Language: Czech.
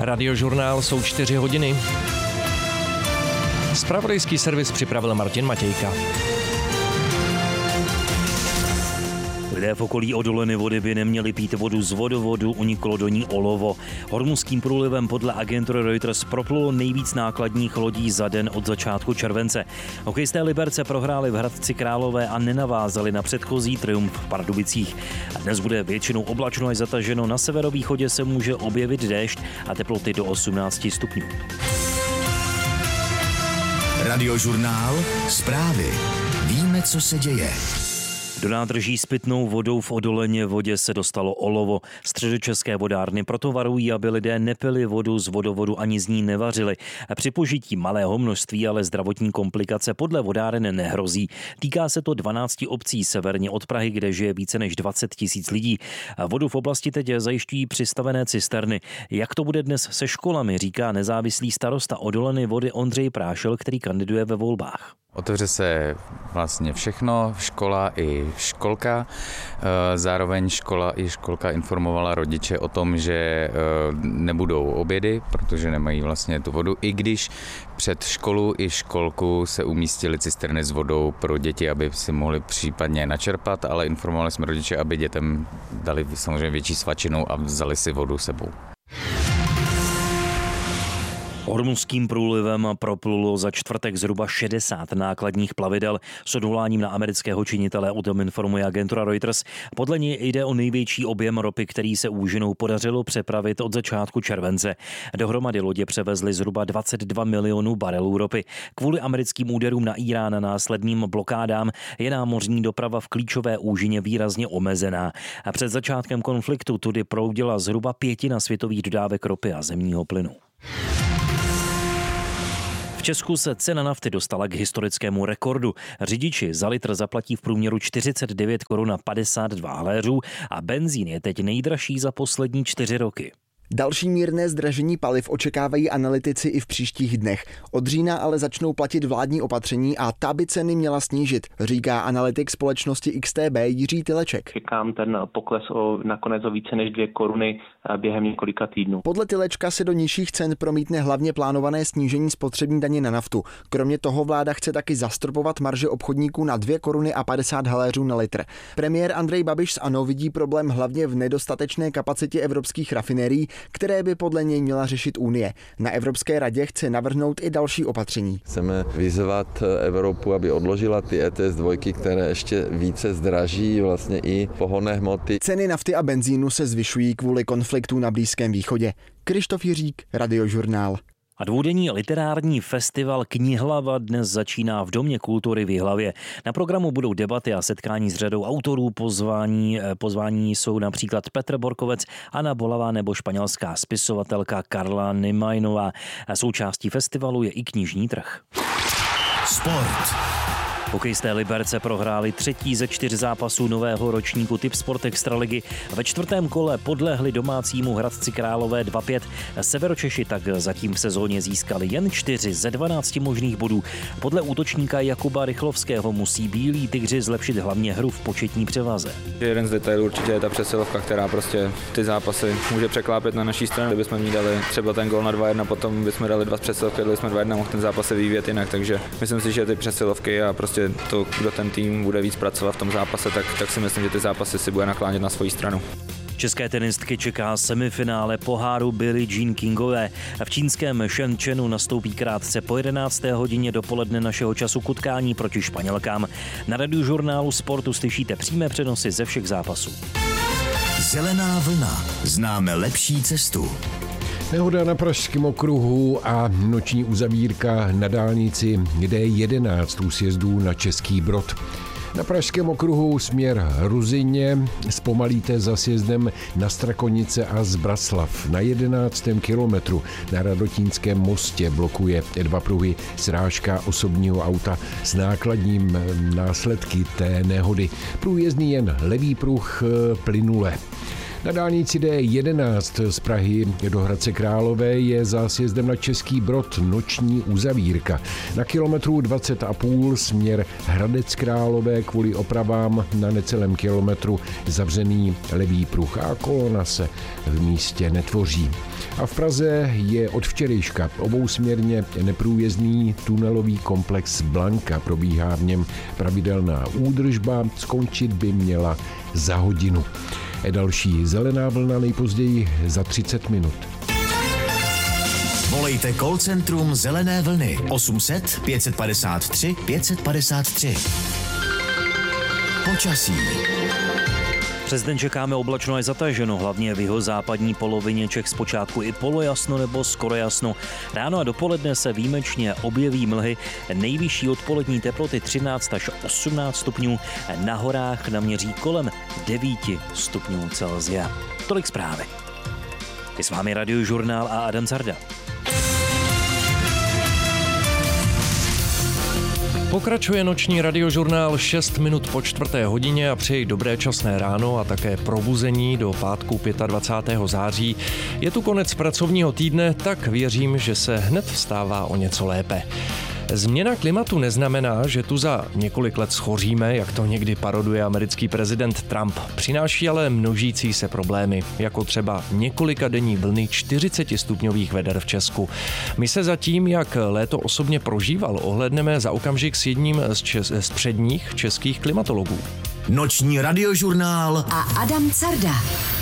Radiožurnál jsou 4 hodiny. Zpravodajský servis připravil Martin Matějka. Lidé v okolí odoleny vody by neměli pít vodu z vodovodu, uniklo do ní olovo. Hormuzským průlivem podle agentury Reuters proplulo nejvíc nákladních lodí za den od začátku července. Hokejisté Liberce prohráli v Hradci Králové a nenavázali na předchozí triumf v Pardubicích. Dnes bude většinou oblačno až zataženo, na severovýchodě se může objevit déšť a teploty do 18 stupňů. Radiožurnál, zprávy. Víme, co se děje. Do nádrží s pitnou vodou v Odoleně vodě se dostalo olovo. Středočeské vodárny proto varují, aby lidé nepili vodu z vodovodu ani z ní nevařili. Při požití malého množství ale zdravotní komplikace podle vodáren nehrozí. Týká se to 12 obcí severně od Prahy, kde žije více než 20 000 lidí. Vodu v oblasti teď zajišťují přistavené cisterny. Jak to bude dnes se školami, říká nezávislý starosta Odoleny vody Ondřej Prášil, který kandiduje ve volbách. Otevře se vlastně všechno, škola i školka. Zároveň škola i školka informovala rodiče o tom, že nebudou obědy, protože nemají vlastně tu vodu, i když před školu i školku se umístily cisterny s vodou pro děti, aby si mohli případně načerpat, ale informovali jsme rodiče, aby dětem dali samozřejmě větší svačinu a vzali si vodu sebou. Hormuzským průlivem proplulo za čtvrtek zhruba 60 nákladních plavidel. S odvoláním na amerického činitele o tom informuje agentura Reuters. Podle ní jde o největší objem ropy, který se úžinou podařilo přepravit od začátku července. Dohromady lodě převezly zhruba 22 milionů barelů ropy. Kvůli americkým úderům na Irán a následným blokádám je námořní doprava v klíčové úžině výrazně omezená. A před začátkem konfliktu tudy proudila zhruba 1/5 světových dodávek ropy a zemního plynu. V Česku se cena nafty dostala k historickému rekordu. Řidiči za litr zaplatí v průměru 49 korun a 52 haléřů a benzín je teď nejdražší za poslední 4 roky. Další mírné zdražení paliv očekávají analytici i v příštích dnech. Od října ale začnou platit vládní opatření a ta by ceny měla snížit, říká analytik společnosti XTB Jiří Tyleček. Čekám ten pokles nakonec o více než 2 koruny během několika týdnů. Podle Tylečka se do nižších cen promítne hlavně plánované snížení spotřební daně na naftu. Kromě toho vláda chce taky zastropovat marže obchodníků na 2 koruny a 50 haléřů na litr. Premiér Andrej Babiš z ANO vidí problém hlavně v nedostatečné kapacitě evropských rafinérií, které by podle něj měla řešit Unie. Na Evropské radě chce navrhnout i další opatření. Chceme vyzvat Evropu, aby odložila ty ETS 2, které ještě více zdraží vlastně i pohonné hmoty. Ceny nafty a benzínu se zvyšují kvůli konfliktu na Blízkém východě. Krištof Jiřík, Radiožurnál. A dvoudenní literární festival Knihlava dnes začíná v Domě kultury v Jihlavě. Na programu budou debaty a setkání s řadou autorů. Pozvání jsou například Petr Borkovec, Anna Bolavá nebo španělská spisovatelka Karla Nemajnová. Součástí festivalu je i knižní trh. Sport. Hokejisté Liberce prohráli 3. ze 4 zápasů nového ročníku Tipsport Extraligy. Ve 4. kole podlehli domácímu Hradci Králové 2-5. Severočeši tak zatím v sezóně získali jen 4 ze 12 možných bodů. Podle útočníka Jakuba Rychlovského musí bílí tygři zlepšit hlavně hru v početní převaze. Jeden z detailů určitě je ta přesilovka, která prostě ty zápasy může překlápět na naší stranu. Kdybychom v ní dali třeba ten gól na 2-1, potom bychom dali 2 přesilovky, dali jsme 2-1, mohl ten zápas se vyvíjet jinak, takže myslím si, že ty přesilovky a prostě to, kdo ten tým bude víc pracovat v tom zápase, tak si myslím, že ty zápasy si bude naklánět na svoji stranu. České tenistky čeká semifinále poháru Billie Jean Kingové. V čínském Shenzhenu nastoupí krátce po 11. hodině dopoledne našeho času k utkání proti Španělkám. Na Radiožurnálu Sportu slyšíte přímé přenosy ze všech zápasů. Zelená vlna. Známe lepší cestu. Nehoda na Pražském okruhu a noční uzavírka na dálnici D11 u sjezdů na Český Brod. Na Pražském okruhu směr Ruzyně zpomalíte za sjezdem na Strakonice a Zbraslav. Na 11. kilometru na Radotínském mostě blokuje 2 pruhy srážka osobního auta s nákladním následky té nehody. Průjezdný jen levý pruh plynule. Na dálnici D11 z Prahy do Hradce Králové je za sjezdem na Český Brod noční uzavírka. Na kilometru 20,5 směr Hradec Králové kvůli opravám na necelém kilometru zavřený levý pruh a kolona se v místě netvoří. A v Praze je od včerejška obousměrně neprůjezdný tunelový komplex Blanka. Probíhá v něm pravidelná údržba, skončit by měla za hodinu. Další zelená vlna nejpozději za 30 minut. Volejte call centrum Zelené vlny 800 553 553. Počasí. Přes den čekáme oblačno až zataženo, hlavně v jihozápadní polovině Čech zpočátku i polojasno nebo skoro jasno. Ráno a dopoledne se výjimečně objeví mlhy, nejvyšší odpolední teploty 13 až 18 stupňů, na horách naměří kolem 9 stupňů Celsia. Tolik zprávy. Je s vámi Radiožurnál a Adam Carda. Pokračuje noční radiožurnál 6 minut po 4. hodině a přeji dobré časné ráno a také probuzení do pátku 25. září. Je tu konec pracovního týdne, tak věřím, že se hned vstává o něco lépe. Změna klimatu neznamená, že tu za několik let schoříme, jak to někdy paroduje americký prezident Trump. Přináší ale množící se problémy, jako třeba několika denní vlny 40stupňových veder v Česku. My se zatím, jak léto osobně prožíval, ohlédneme za okamžik s jedním z předních českých klimatologů. Noční radiožurnál a Adam Carda.